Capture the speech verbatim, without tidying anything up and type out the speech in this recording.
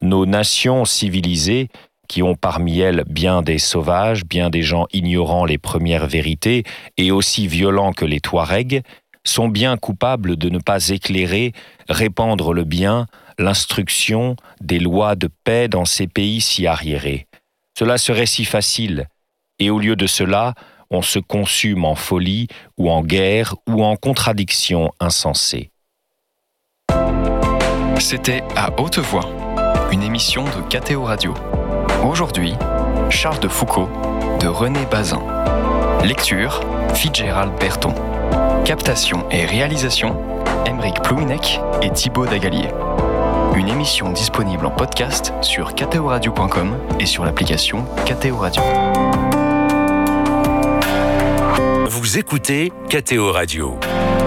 nos nations civilisées, qui ont parmi elles bien des sauvages, bien des gens ignorant les premières vérités et aussi violents que les Touaregs, sont bien coupables de ne pas éclairer, répandre le bien, l'instruction des lois de paix dans ces pays si arriérés. Cela serait si facile, et au lieu de cela, on se consume en folie ou en guerre ou en contradiction insensée. C'était À Haute Voix, une émission de K T O Radio. Aujourd'hui, Charles de Foucauld de René Bazin. Lecture, Fitzgerald Berton. Captation et réalisation, Aymeric Plouinec et Thibaut Dagalier. Une émission disponible en podcast sur k t o radio point com et sur l'application K T O Radio. Vous écoutez K T O Radio.